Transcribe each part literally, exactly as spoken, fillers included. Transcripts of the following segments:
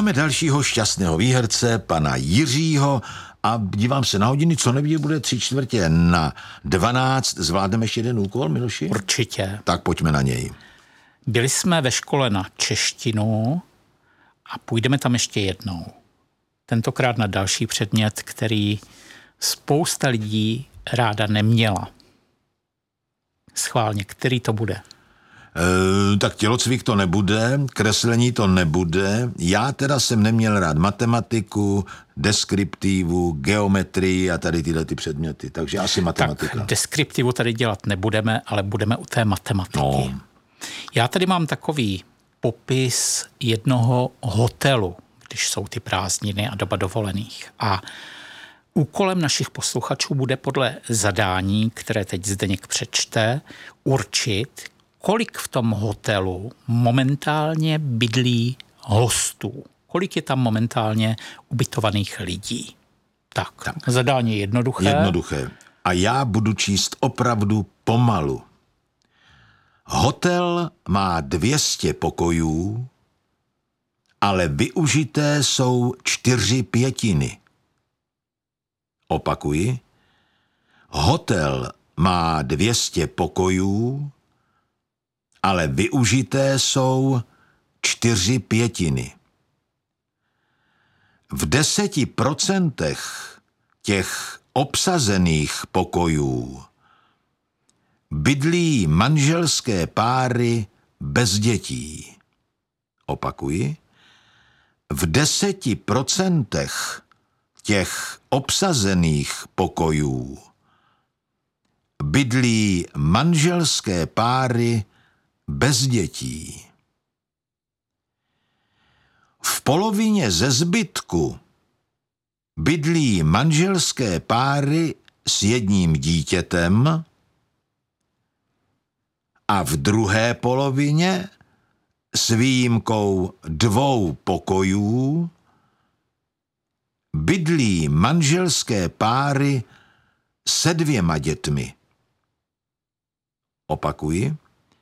máme dalšího šťastného výherce, pana Jiřího, a dívám se na hodiny, co nevidí, bude tři čtvrtě na dvanáct. Zvládneme ještě jeden úkol, Miloši? Určitě. Tak pojďme na něj. Byli jsme ve škole na češtinu a půjdeme tam ještě jednou. Tentokrát na další předmět, který spousta lidí ráda neměla. Schválně, který to bude? E, tak tělocvik to nebude, kreslení to nebude. Já teda jsem neměl rád matematiku, deskriptivu, geometrii a tady tyhle ty předměty. Takže asi matematika. Tak deskriptivu tady dělat nebudeme, ale budeme u té matematiky. No. Já tady mám takový popis jednoho hotelu, když jsou ty prázdniny a doba dovolených. A úkolem našich posluchačů bude podle zadání, které teď Zdeněk přečte, určit, kolik v tom hotelu momentálně bydlí hostů. Kolik je tam momentálně ubytovaných lidí. Tak, tak. Zadání je jednoduché. Jednoduché. A já budu číst opravdu pomalu. Hotel má dvě stě pokojů, ale využité jsou čtyři pětiny. Opakuji. Hotel má dvě stě pokojů, ale využité jsou čtyři pětiny. V deseti procentech těch obsazených pokojů bydlí manželské páry bez dětí. Opakuji. V deseti procentech těch obsazených pokojů bydlí manželské páry bez dětí. V polovině ze zbytku bydlí manželské páry s jedním dítětem a v druhé polovině s výjimkou dvou pokojů bydlí manželské páry se dvěma dětmi. Opakuji.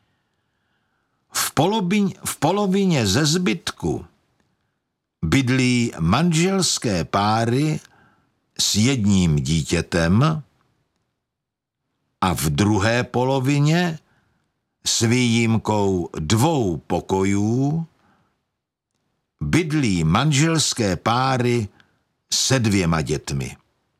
V polovině, v polovině ze zbytku bydlí manželské páry s jedním dítětem a v druhé polovině s výjimkou dvou pokojů bydlí manželské páry se dvěma dětmi.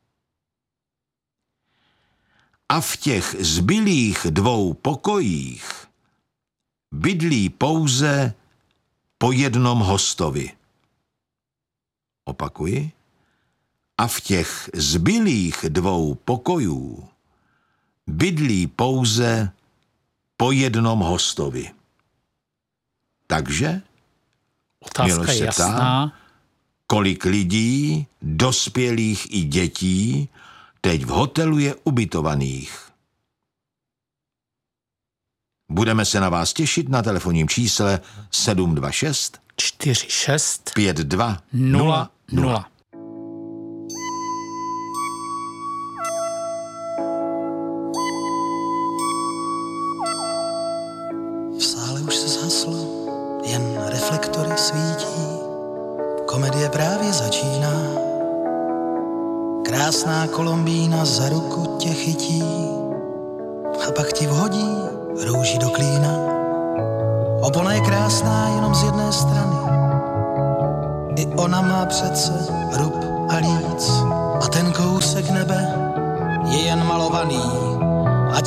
A v těch zbylých dvou pokojích bydlí pouze po jednom hostovi. Opakuji. A v těch zbylých dvou pokojů bydlí pouze po jednom hostovi. Takže otázka je jasná. Kolik lidí, dospělých i dětí, teď v hotelu je ubytovaných? Budeme se na vás těšit na telefonním čísle sedm dva šest čtyři šest pět dva nula nula. V sále už se zhaslo, jen reflektory svítí. Komedie právě začíná. Krásná Kolombína za ruku tě chytí a pak ti vhodí růži do klína. Opona je krásná jenom z jedné strany. I ona má přece rub a líc. A ten kousek nebe je jen malovaný